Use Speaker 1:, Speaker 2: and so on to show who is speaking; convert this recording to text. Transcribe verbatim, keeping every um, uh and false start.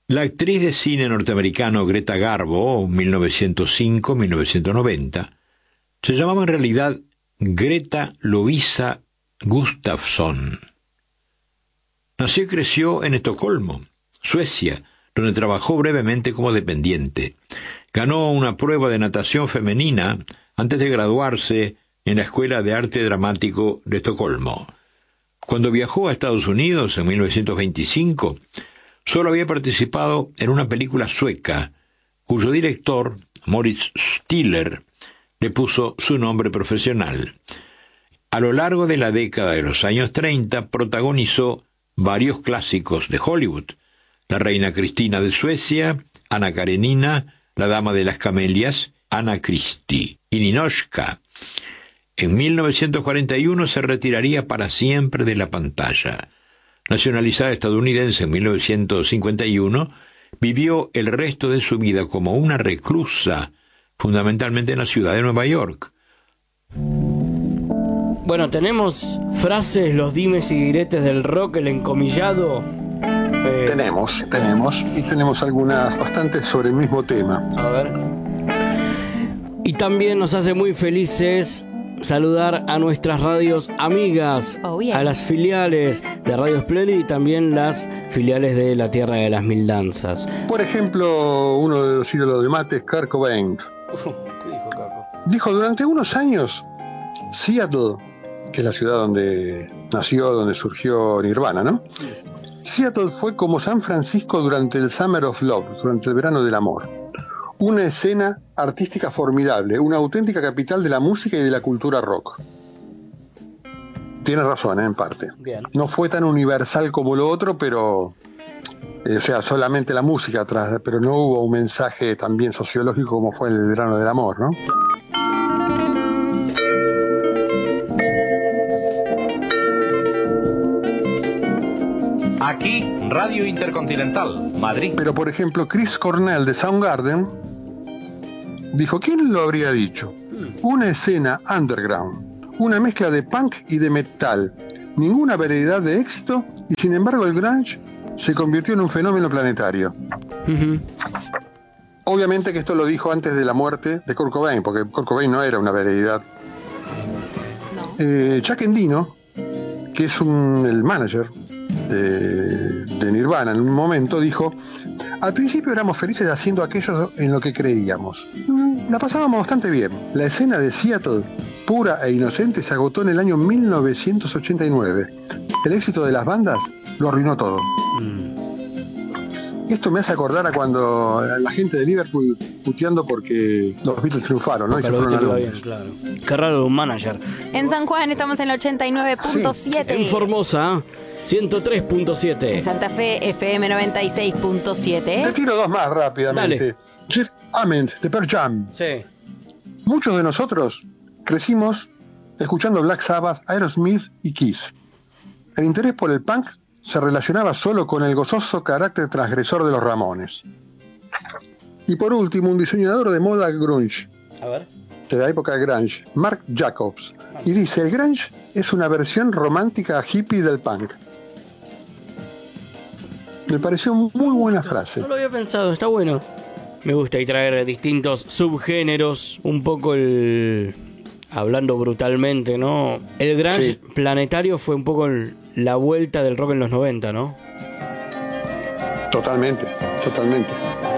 Speaker 1: La actriz de cine norteamericano Greta Garbo, mil novecientos cinco a mil novecientos noventa, se llamaba en realidad Greta Lovisa Gustafsson. Nació y creció en Estocolmo, Suecia, donde trabajó brevemente como dependiente. Ganó una prueba de natación femenina antes de graduarse en la Escuela de Arte Dramático de Estocolmo. Cuando viajó a Estados Unidos en mil novecientos veinticinco, solo había participado en una película sueca, cuyo director, Moritz Stiller, le puso su nombre profesional. A lo largo de la década de los años treinta, protagonizó varios clásicos de Hollywood: La reina Cristina de Suecia, Ana Karenina, La dama de las camelias, Anna Christie y Ninotchka. En mil novecientos cuarenta y uno se retiraría para siempre de la pantalla. Nacionalizada estadounidense en mil novecientos cincuenta y uno, vivió el resto de su vida como una reclusa, fundamentalmente en la ciudad de Nueva York.
Speaker 2: Bueno, tenemos frases, los dimes y diretes del rock, el encomillado.
Speaker 3: Eh... Tenemos, tenemos, y tenemos algunas bastantes sobre el mismo tema.
Speaker 2: A ver. Y también nos hace muy felices saludar a nuestras radios amigas, oh, yeah. a las filiales de Radio Splendid y también las filiales de La Tierra de las Mil Danzas.
Speaker 3: Por ejemplo, uno de los ídolos de Mates, Kurt Cobain.
Speaker 2: Uh, ¿Qué dijo Caco?
Speaker 3: Dijo, durante unos años, Seattle, que es la ciudad donde nació, donde surgió Nirvana, ¿no? Sí. Seattle fue como San Francisco durante el Summer of Love, durante el verano del amor. Una escena artística formidable, una auténtica capital de la música y de la cultura rock. Tiene razón, ¿eh? En parte. Bien. No fue tan universal como lo otro, pero... Eh, o sea, solamente la música atrás, pero no hubo un mensaje también sociológico como fue el verano del amor, ¿no?
Speaker 4: Aquí, Radio Intercontinental, Madrid.
Speaker 3: Pero, por ejemplo, Chris Cornell de Soundgarden dijo, ¿quién lo habría dicho? Una escena underground, una mezcla de punk y de metal, ninguna variedad de éxito, y sin embargo el grunge se convirtió en un fenómeno planetario. Uh-huh. Obviamente que esto lo dijo antes de la muerte de Kurt Cobain, porque Kurt Cobain no era una variedad. No. Eh, Chuck Endino, que es un, el manager de, de Nirvana en un momento, dijo, al principio éramos felices haciendo aquello en lo que creíamos. La pasábamos bastante bien. La escena de Seattle, pura e inocente, se agotó en el año mil novecientos ochenta y nueve. El éxito de las bandas lo arruinó todo. Mm. Esto me hace acordar a cuando la gente de Liverpool puteando porque los Beatles triunfaron, ¿no? Y se fueron a Londres.
Speaker 2: Claro. Qué raro de un manager.
Speaker 5: En San Juan estamos en el ochenta y nueve punto siete.
Speaker 2: Sí. En Formosa, ciento tres punto siete.
Speaker 5: En Santa Fe, F M noventa y seis punto siete.
Speaker 3: Te tiro dos más rápidamente.
Speaker 2: Dale.
Speaker 3: Jeff Ament, de Pearl Jam.
Speaker 2: Sí.
Speaker 3: Muchos de nosotros crecimos escuchando Black Sabbath, Aerosmith y Kiss. El interés por el punk se relacionaba solo con el gozoso carácter transgresor de los Ramones. Y por último, un diseñador de moda grunge.
Speaker 2: A ver.
Speaker 3: De la época de grunge, Marc Jacobs. Y dice, el grunge es una versión romántica hippie del punk. Me pareció muy buena frase.
Speaker 2: No lo había pensado, está bueno. Me gusta y traer distintos subgéneros, un poco el... Hablando brutalmente, ¿no? El grunge sí. planetario fue un poco el, la vuelta del rock en los noventa, ¿no?
Speaker 3: Totalmente, totalmente.